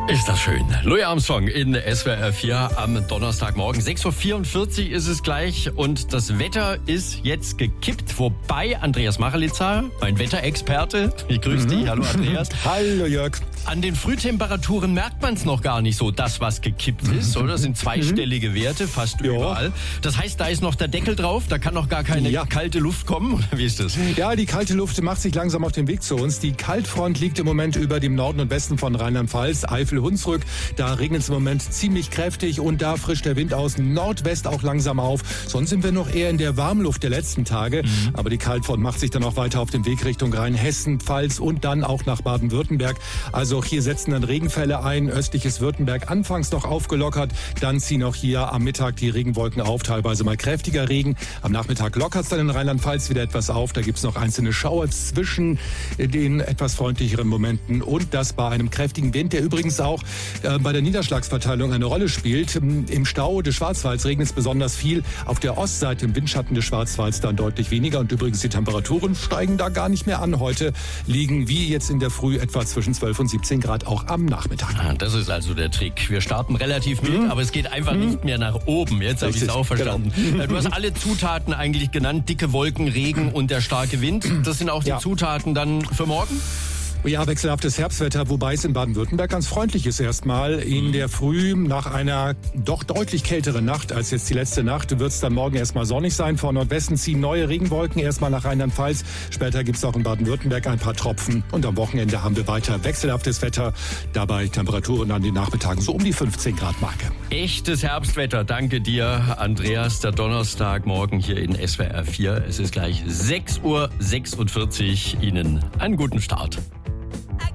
Ist das schön. Louis Armstrong in SWR 4 am Donnerstagmorgen. 6.44 Uhr ist es gleich und das Wetter ist jetzt gekippt. Wobei Andreas Machelitzer, mein Wetterexperte, ich grüße dich. Hallo Andreas. Hallo Jörg. An den Frühtemperaturen merkt man es noch gar nicht so, das was gekippt ist, oder? Das sind zweistellige Werte, fast überall. Das heißt, da ist noch der Deckel drauf, da kann noch gar keine kalte Luft kommen, oder wie ist das? Ja, die kalte Luft macht sich langsam auf den Weg zu uns. Die Kaltfront liegt im Moment über dem Norden und Westen von Rheinland-Pfalz, Eifel-Hunsrück. Da regnet es im Moment ziemlich kräftig und da frischt der Wind aus Nordwest auch langsam auf. Sonst sind wir noch eher in der Warmluft der letzten Tage. Aber die Kaltfront macht sich dann auch weiter auf den Weg Richtung Rheinhessen, Pfalz und dann auch nach Baden-Württemberg. Also auch hier setzen dann Regenfälle ein. Östliches Württemberg anfangs noch aufgelockert. Dann ziehen auch hier am Mittag die Regenwolken auf. Teilweise mal kräftiger Regen. Am Nachmittag lockert es dann in Rheinland-Pfalz wieder etwas auf. Da gibt es noch einzelne Schauer zwischen den etwas freundlicheren Momenten. Und das bei einem kräftigen Wind, der übrigens auch bei der Niederschlagsverteilung eine Rolle spielt. Im Stau des Schwarzwalds regnet es besonders viel. Auf der Ostseite im Windschatten des Schwarzwalds dann deutlich weniger. Und übrigens die Temperaturen steigen da gar nicht mehr an. Heute liegen wie jetzt in der Früh etwa zwischen 12 und 17 Grad auch am Nachmittag. Das ist also der Trick. Wir starten relativ mild, aber es geht einfach nicht mehr nach oben. Jetzt habe ich es auch verstanden. Genau. Du hast alle Zutaten eigentlich genannt. Dicke Wolken, Regen und der starke Wind. Das sind auch die Zutaten dann für morgen? Ja, wechselhaftes Herbstwetter, wobei es in Baden-Württemberg ganz freundlich ist erstmal. In der Früh, nach einer doch deutlich kälteren Nacht als jetzt die letzte Nacht, wird es dann morgen erstmal sonnig sein. Von Nordwesten ziehen neue Regenwolken erstmal nach Rheinland-Pfalz. Später gibt es auch in Baden-Württemberg ein paar Tropfen. Und am Wochenende haben wir weiter wechselhaftes Wetter. Dabei Temperaturen an den Nachmittagen so um die 15 Grad Marke. Echtes Herbstwetter. Danke dir, Andreas. Der Donnerstagmorgen hier in SWR 4. Es ist gleich 6.46 Uhr. Ihnen einen guten Start.